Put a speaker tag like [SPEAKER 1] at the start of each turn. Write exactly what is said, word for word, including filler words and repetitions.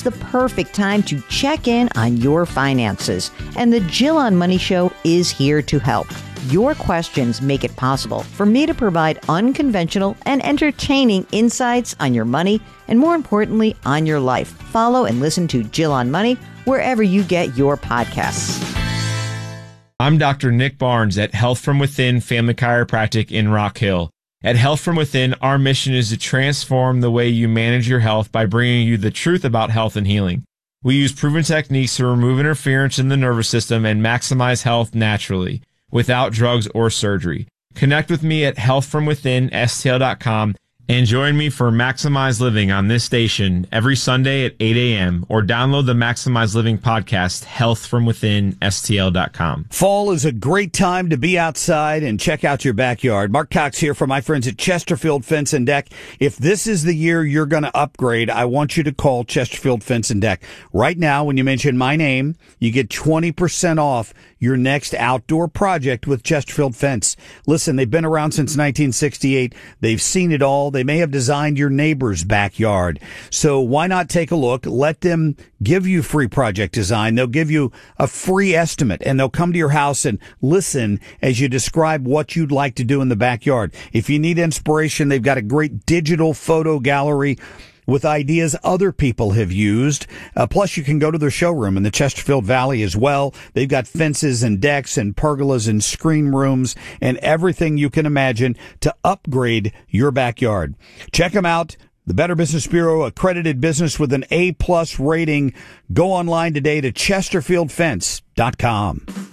[SPEAKER 1] the perfect time to check in on your finances. And the Jill on Money Show is here to help. Your questions make it possible for me to provide unconventional and entertaining insights on your money and, more importantly, on your life. Follow and listen to Jill on Money wherever you get your podcasts.
[SPEAKER 2] I'm Doctor Nick Barnes at Health From Within Family Chiropractic in Rock Hill. At Health From Within, our mission is to transform the way you manage your health by bringing you the truth about health and healing. We use proven techniques to remove interference in the nervous system and maximize health naturally, without drugs or surgery. Connect with me at health from within S T L dot com and join me for Maximize Living on this station every Sunday at eight a.m. or download the Maximize Living podcast, health from within S T L dot com.
[SPEAKER 3] Fall is a great time to be outside and check out your backyard. Mark Cox here for my friends at Chesterfield Fence and Deck. If this is the year you're going to upgrade, I want you to call Chesterfield Fence and Deck. Right now, when you mention my name, you get twenty percent off your next outdoor project with Chesterfield Fence. Listen, they've been around since nineteen sixty-eight. They've seen it all. They may have designed your neighbor's backyard. So why not take a look? Let them give you free project design. They'll give you a free estimate, and they'll come to your house and listen as you describe what you'd like to do in the backyard. If you need inspiration, they've got a great digital photo gallery with ideas other people have used. Uh, plus, you can go to their showroom in the Chesterfield Valley as well. They've got fences and decks and pergolas and screen rooms and everything you can imagine to upgrade your backyard. Check them out. The Better Business Bureau, accredited business with an A plus rating. Go online today to chesterfield fence dot com.